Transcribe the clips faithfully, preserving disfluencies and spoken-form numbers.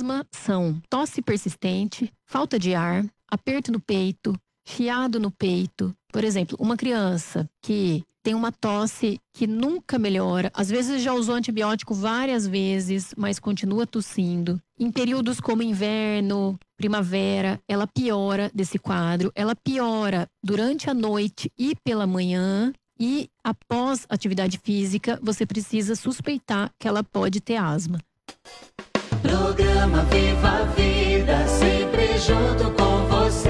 asma são tosse persistente, falta de ar, aperto no peito, chiado no peito. Por exemplo, uma criança que tem uma tosse que nunca melhora, às vezes já usou antibiótico várias vezes, mas continua tossindo. Em períodos como inverno, primavera, ela piora desse quadro. Ela piora durante a noite e pela manhã. E após atividade física, você precisa suspeitar que ela pode ter asma. Programa Viva a Vida, sempre junto com você.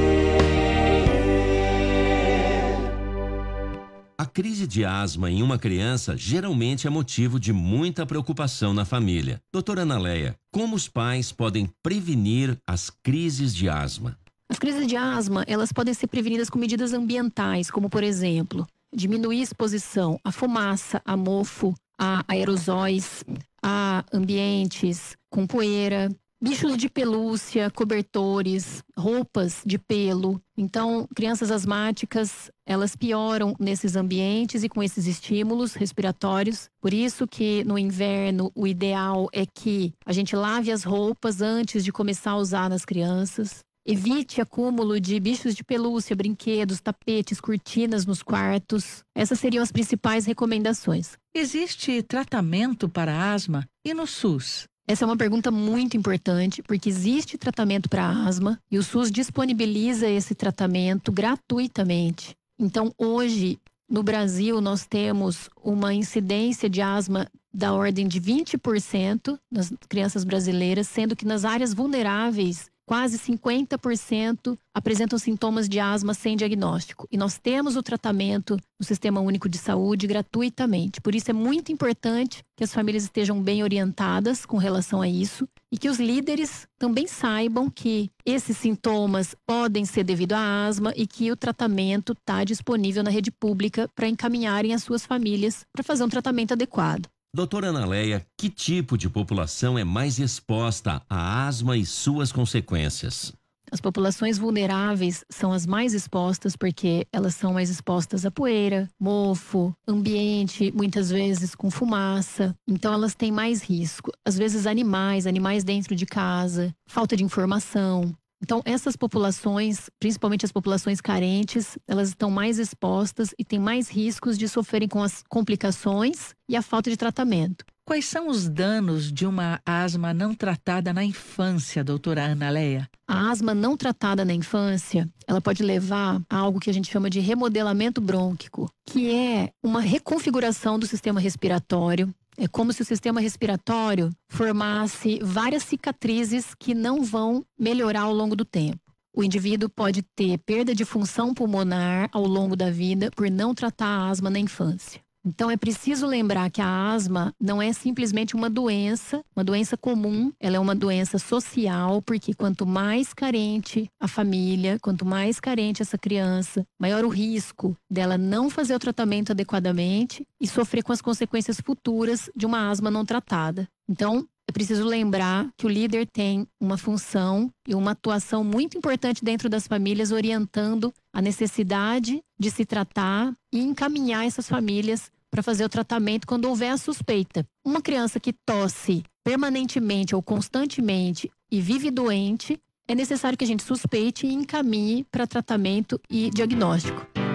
A crise de asma em uma criança geralmente é motivo de muita preocupação na família. Doutora Analéia, como os pais podem prevenir as crises de asma? As crises de asma, elas podem ser prevenidas com medidas ambientais, como por exemplo, diminuir a exposição à fumaça, a mofo, a aerosóis, a ambientes com poeira, bichos de pelúcia, cobertores, roupas de pelo. Então, crianças asmáticas, elas pioram nesses ambientes e com esses estímulos respiratórios. Por isso que no inverno o ideal é que a gente lave as roupas antes de começar a usar nas crianças. Evite acúmulo de bichos de pelúcia, brinquedos, tapetes, cortinas nos quartos. Essas seriam as principais recomendações. Existe tratamento para asma e no SUS? Essa é uma pergunta muito importante, porque existe tratamento para asma e o SUS disponibiliza esse tratamento gratuitamente. Então, hoje, no Brasil, nós temos uma incidência de asma da ordem de vinte por cento nas crianças brasileiras, sendo que nas áreas vulneráveis, quase cinquenta por cento apresentam sintomas de asma sem diagnóstico. E nós temos o tratamento no Sistema Único de Saúde gratuitamente. Por isso é muito importante que as famílias estejam bem orientadas com relação a isso e que os líderes também saibam que esses sintomas podem ser devido à asma e que o tratamento está disponível na rede pública para encaminharem as suas famílias para fazer um tratamento adequado. Doutora Analéia, que tipo de população é mais exposta à asma e suas consequências? As populações vulneráveis são as mais expostas porque elas são mais expostas a poeira, mofo, ambiente, muitas vezes com fumaça. Então elas têm mais risco. Às vezes animais, animais dentro de casa, falta de informação. Então essas populações, principalmente as populações carentes, elas estão mais expostas e têm mais riscos de sofrerem com as complicações e a falta de tratamento. Quais são os danos de uma asma não tratada na infância, doutora Analéia? A asma não tratada na infância, ela pode levar a algo que a gente chama de remodelamento brônquico, que é uma reconfiguração do sistema respiratório. É como se o sistema respiratório formasse várias cicatrizes que não vão melhorar ao longo do tempo. O indivíduo pode ter perda de função pulmonar ao longo da vida por não tratar a asma na infância. Então é preciso lembrar que a asma não é simplesmente uma doença, uma doença comum, ela é uma doença social, porque quanto mais carente a família, quanto mais carente essa criança, maior o risco dela não fazer o tratamento adequadamente e sofrer com as consequências futuras de uma asma não tratada. Então, é preciso lembrar que o líder tem uma função e uma atuação muito importante dentro das famílias, orientando a necessidade de se tratar e encaminhar essas famílias para fazer o tratamento quando houver a suspeita. Uma criança que tosse permanentemente ou constantemente e vive doente, é necessário que a gente suspeite e encaminhe para tratamento e diagnóstico.